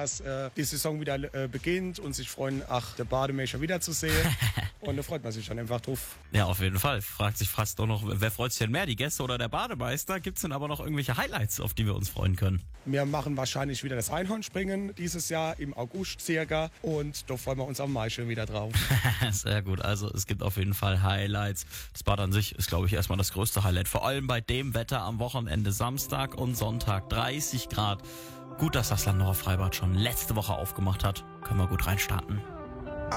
dass die Saison wieder beginnt und sich freuen, der Bademeister wiederzusehen. Und da freut man sich dann einfach drauf. Ja, auf jeden Fall. Fragt sich fast auch noch, wer freut sich denn mehr, die Gäste oder der Bademeister? Gibt's denn aber noch irgendwelche Highlights, auf die wir uns freuen können? Wir machen wahrscheinlich wieder das Einhornspringen dieses Jahr im August circa und da freuen wir uns am meisten wieder drauf. Sehr gut, also es gibt auf jeden Fall Highlights. Das Bad an sich ist, glaube ich, erstmal das größte Highlight. Vor allem bei dem Wetter am Wochenende, Samstag und Sonntag, 30 Grad. Gut, dass das Landauer Freibad schon letzte Woche aufgemacht hat. Können wir gut reinstarten.